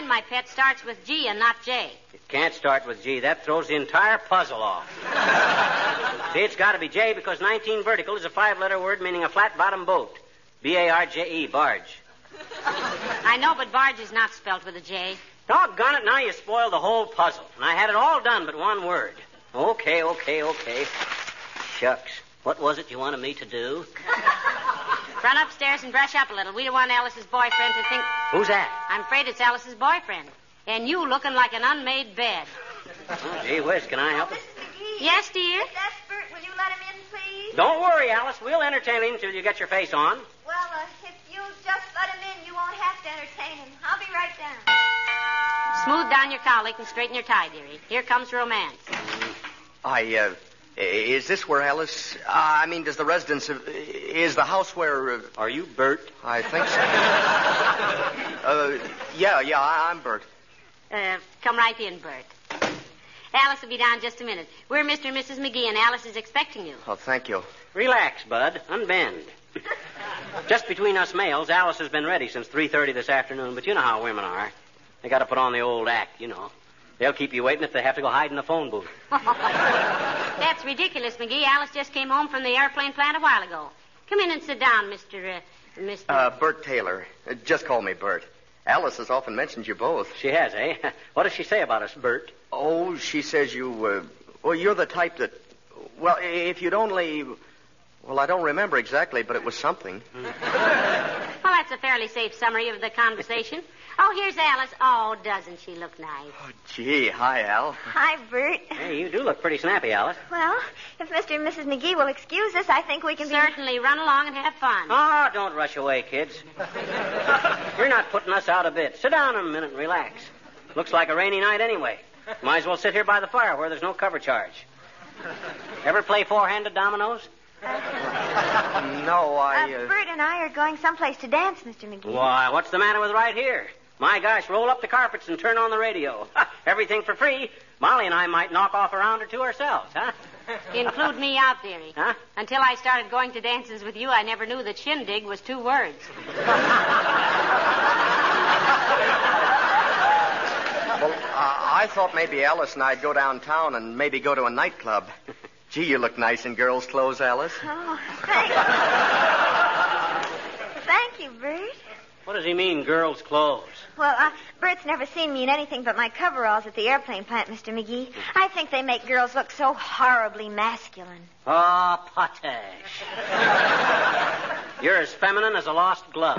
mine, my pet, starts with G and not J. It can't start with G. That throws the entire puzzle off. See, it's got to be J because 19 vertical is a 5-letter word meaning a flat-bottom boat. B-A-R-J-E, barge. I know, but barge is not spelled with a J. Doggone it, now you spoiled the whole puzzle. And I had it all done but one word. Okay. Shucks. What was it you wanted me to do? Run upstairs and brush up a little. We don't want Alice's boyfriend to think... Who's that? I'm afraid it's Alice's boyfriend. And you looking like an unmade bed. Oh, gee whiz, can I help you? Mrs. McGee. Yes, dear? It's Bert. Will you let him in, please? Don't worry, Alice. We'll entertain him until you get your face on. Well, if you'll just let him in, you won't have to entertain him. I'll be right down. Smooth down your cowlick and straighten your tie, dearie. Here comes romance. Is this where Alice... does the residence of... Is the house where... Are you Bert? I think so. Yeah, I'm Bert. Come right in, Bert. Alice will be down just a minute. We're Mr. and Mrs. McGee, and Alice is expecting you. Oh, thank you. Relax, Bud. Unbend. Just between us males, Alice has been ready since 3:30 this afternoon, but you know how women are. They got to put on the old act, you know. They'll keep you waiting if they have to go hide in the phone booth. That's ridiculous, McGee. Alice just came home from the airplane plant a while ago. Come in and sit down, Mr. Bert Taylor. Just call me Bert. Alice has often mentioned you both. She has, eh? What does she say about us, Bert? Oh, she says you, you're the type that... Well, if you'd only... Well, I don't remember exactly, but it was something. Well, that's a fairly safe summary of the conversation. Oh, here's Alice. Oh, doesn't she look nice? Oh, gee. Hi, Al. Hi, Bert. Hey, you do look pretty snappy, Alice. Well, if Mr. and Mrs. McGee will excuse us, I think we can Certainly. Run along and have fun. Oh, don't rush away, kids. You're not putting us out a bit. Sit down a minute and relax. Looks like a rainy night anyway. Might as well sit here by the fire where there's no cover charge. Ever play four-handed dominoes? No, Bert and I are going someplace to dance, Mr. McGee. Why, what's the matter with right here? My gosh, roll up the carpets and turn on the radio. Everything for free. Molly and I might knock off a round or two ourselves, huh? Include me out, dearie. Huh? Until I started going to dances with you, I never knew that shindig was 2 words. Well, I thought maybe Alice and I'd go downtown and maybe go to a nightclub. Gee, you look nice in girls' clothes, Alice. Oh, thank you. Thank you, Bert. What does he mean, girls' clothes? Well, Bert's never seen me in anything but my coveralls at the airplane plant, Mr. McGee. I think they make girls look so horribly masculine. Oh, potash. You're as feminine as a lost glove.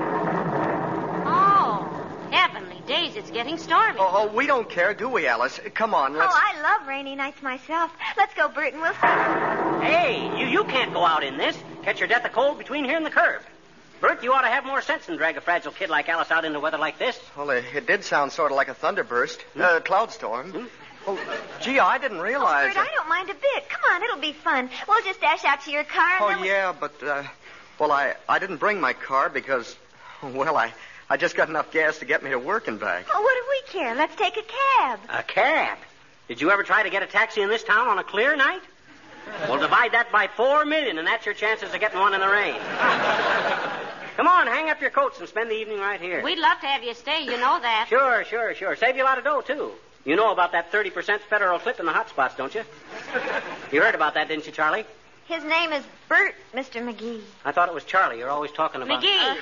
Oh, heavenly days, it's getting stormy. Oh, we don't care, do we, Alice? Come on, let's... Oh, I love rainy nights myself. Let's go, Bert, and we'll see. Hey, you can't go out in this. Catch your death of cold between here and the curb. Bert, you ought to have more sense than drag a fragile kid like Alice out into weather like this. Well, it did sound sort of like a thunderburst. Cloud storm. Oh, gee, I didn't realize... Bert, I don't mind a bit. Come on, it'll be fun. We'll just dash out to your car and then yeah, but, I didn't bring my car because, I just got enough gas to get me to work and back. Oh, what do we care? Let's take a cab. A cab? Did you ever try to get a taxi in this town on a clear night? Well, divide that by 4 million, and that's your chances of getting one in the rain. Come on, hang up your coats and spend the evening right here. We'd love to have you stay, you know that. Sure. Save you a lot of dough, too. You know about that 30% federal clip in the hot spots, don't you? You heard about that, didn't you, Charlie? His name is Bert, Mr. McGee. I thought it was Charlie. You're always talking about... McGee.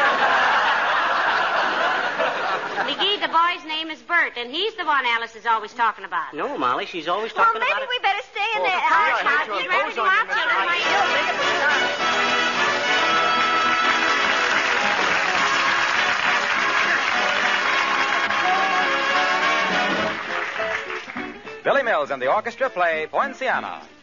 McGee, the boy's name is Bert, and he's the one Alice is always talking about. No, Molly, she's always talking about... Well, maybe we better stay in there. You'd rather go out till Billy Mills and the orchestra play Poinciana.